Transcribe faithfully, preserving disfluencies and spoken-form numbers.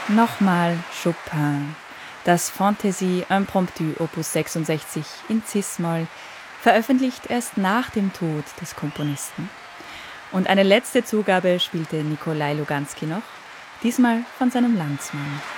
Nochmal Chopin. Das Fantaisie Impromptu Opus sechsundsechzig in Cis-Moll, veröffentlicht erst nach dem Tod des Komponisten. Und eine letzte Zugabe spielte Nikolai Luganski noch, diesmal von seinem Landsmann